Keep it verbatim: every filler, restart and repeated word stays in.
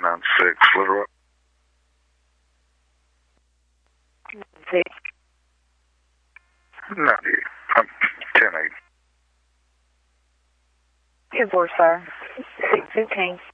nine nine six, Little Rock. Six. ninety, um, ten eight. Good board, sir. six fifteen.